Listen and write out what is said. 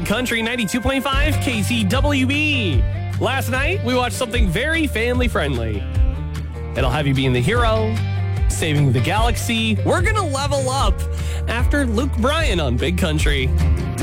Big Country 92.5 KCWB. Last night, we watched something very family-friendly. It'll have you being the hero, saving the galaxy. We're going to level up after Luke Bryan on Big Country.